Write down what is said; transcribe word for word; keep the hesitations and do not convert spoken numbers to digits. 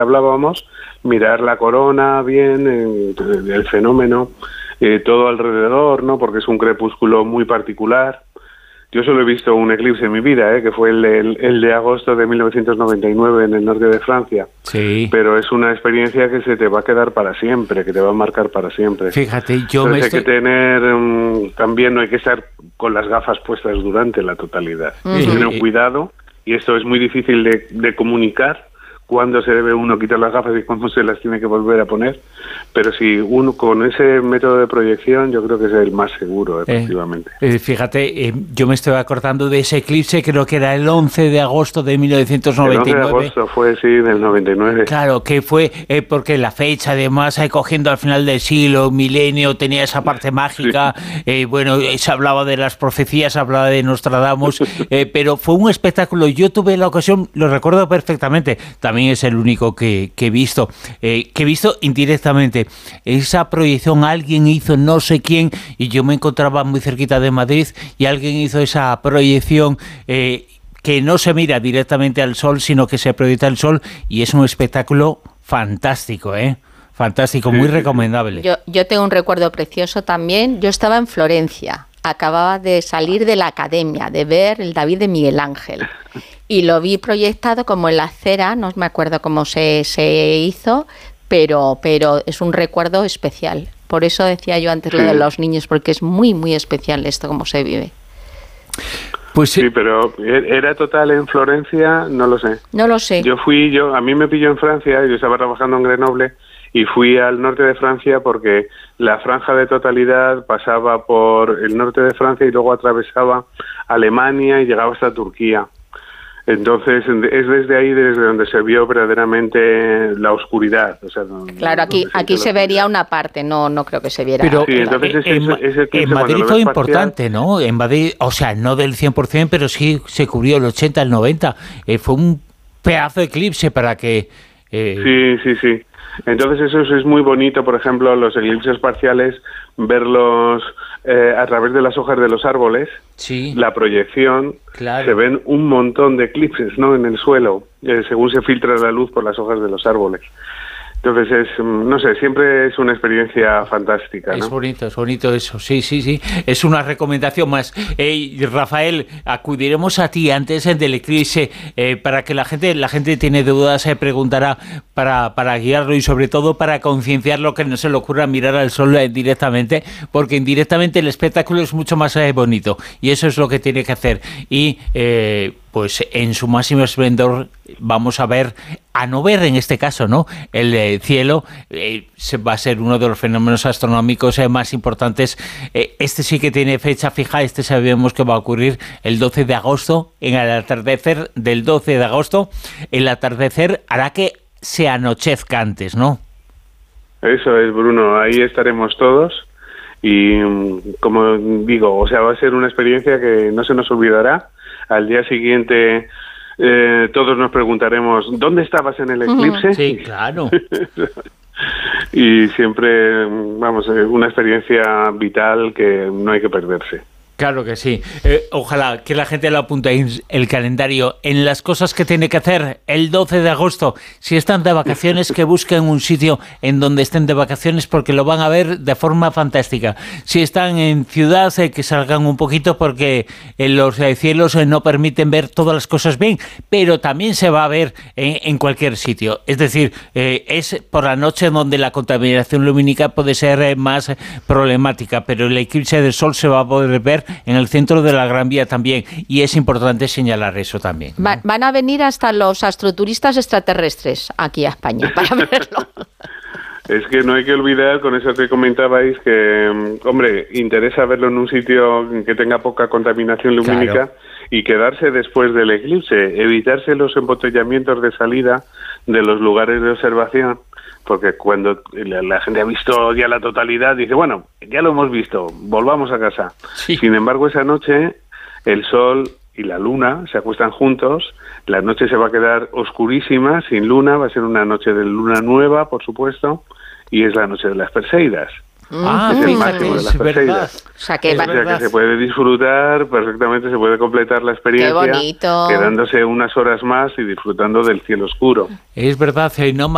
hablábamos, mirar la corona bien, eh, el fenómeno, eh, todo alrededor, ¿no? Porque es un crepúsculo muy particular. Yo solo he visto un eclipse en mi vida, ¿eh? Que fue el, el, el de agosto de mil novecientos noventa y nueve en el norte de Francia. Sí. Pero es una experiencia que se te va a quedar para siempre, que te va a marcar para siempre. Fíjate, yo Entonces me hay estoy... que tener, um, también no hay que estar con las gafas puestas durante la totalidad. Uh-huh. Hay que tener cuidado, y esto es muy difícil de, de comunicar, cuándo se debe uno quitar las gafas y cuándo se las tiene que volver a poner, pero si uno con ese método de proyección yo creo que es el más seguro, efectivamente. Eh, eh, fíjate, eh, yo me estoy acordando de ese eclipse, creo que era el once de agosto de mil novecientos noventa y nueve. El once de agosto fue, sí, del noventa y nueve. Claro, que fue eh, porque la fecha, además, eh, cogiendo al final del siglo, milenio, tenía esa parte mágica, sí. eh, bueno, se hablaba de las profecías, se hablaba de Nostradamus, eh, pero fue un espectáculo. Yo tuve la ocasión, lo recuerdo perfectamente, también es el único que, que he visto, eh, que he visto indirectamente. Esa proyección, alguien hizo no sé quién, y yo me encontraba muy cerquita de Madrid, y alguien hizo esa proyección eh, que no se mira directamente al sol, sino que se proyecta el sol, y es un espectáculo fantástico, ¿eh? Fantástico, muy recomendable. Yo, yo tengo un recuerdo precioso también. Yo estaba en Florencia, acababa de salir de la academia, de ver el David de Miguel Ángel, y lo vi proyectado como en la acera, no me acuerdo cómo se, se hizo, pero, pero es un recuerdo especial. Por eso decía yo antes sí. lo de los niños, porque es muy, muy especial esto, cómo se vive. Pues sí. sí, pero ¿era total en Florencia? No lo sé. No lo sé. Yo fui, yo a mí me pilló en Francia, yo estaba trabajando en Grenoble, y fui al norte de Francia porque la franja de totalidad pasaba por el norte de Francia y luego atravesaba Alemania y llegaba hasta Turquía. Entonces es desde ahí desde donde se vio verdaderamente la oscuridad. O sea, claro, aquí aquí se vería una parte, no no creo que se viera. Pero sí, entonces ese, en, ese, ese en Madrid fue importante, parcial, ¿no? En Madrid, o sea, no del cien por ciento, pero sí se cubrió el ochenta, el noventa. Eh, fue un pedazo de eclipse para que... Eh... Sí, sí, sí. Entonces eso es muy bonito, por ejemplo, los eclipses parciales, verlos eh, a través de las hojas de los árboles, sí. la proyección, claro. Se ven un montón de eclipses, ¿no?, en el suelo, eh, según se filtra la luz por las hojas de los árboles. Entonces es, no sé, siempre es una experiencia fantástica, ¿no? Es bonito, es bonito eso, sí, sí, sí, es una recomendación más. Hey, Rafael, acudiremos a ti antes del eclipse eh, para que la gente, la gente tiene dudas, se eh, preguntará para, para guiarlo y sobre todo para concienciarlo, que no se le ocurra mirar al sol eh, directamente, porque indirectamente el espectáculo es mucho más eh, bonito y eso es lo que tiene que hacer. Y eh, pues en su máximo esplendor vamos a ver, a no ver en este caso, ¿no?, el eh, cielo, eh, se va a ser uno de los fenómenos astronómicos eh, más importantes. Eh, este sí que tiene fecha fija, este sabemos que va a ocurrir el doce de agosto, en el atardecer del doce de agosto, el atardecer hará que se anochezca antes, ¿no? Eso es, Bruno, ahí estaremos todos y, como digo, o sea, va a ser una experiencia que no se nos olvidará. Al día siguiente eh, todos nos preguntaremos, ¿dónde estabas en el eclipse? Sí, claro. Y siempre, vamos, una experiencia vital que no hay que perderse. Claro que sí. Eh, ojalá que la gente lo apunte en el calendario, en las cosas que tiene que hacer el doce de agosto. Si están de vacaciones, que busquen un sitio en donde estén de vacaciones, porque lo van a ver de forma fantástica. Si están en ciudad, eh, que salgan un poquito, porque eh, los eh, cielos eh, no permiten ver todas las cosas bien, pero también se va a ver en, en cualquier sitio. Es decir, eh, es por la noche donde la contaminación lumínica puede ser eh, más eh, problemática, pero el eclipse del sol se va a poder ver en el centro de la Gran Vía también, y es importante señalar eso también, ¿no? Va, van a venir hasta los astroturistas extraterrestres aquí a España para verlo. Es que no hay que olvidar, con eso que comentabais, que, hombre, interesa verlo en un sitio que tenga poca contaminación lumínica, claro, y quedarse después del eclipse, evitarse los embotellamientos de salida de los lugares de observación, porque cuando la, la gente ha visto ya la totalidad, dice, bueno, ya lo hemos visto, volvamos a casa. Sí. Sin embargo, esa noche el sol y la luna se acuestan juntos, la noche se va a quedar oscurísima, sin luna, va a ser una noche de luna nueva, por supuesto, y es la noche de las Perseidas. Ah, es el máximo de las Perseidas. O sea, que, o sea que se puede disfrutar perfectamente, se puede completar la experiencia, qué bonito, quedándose unas horas más y disfrutando del cielo oscuro. Es verdad, no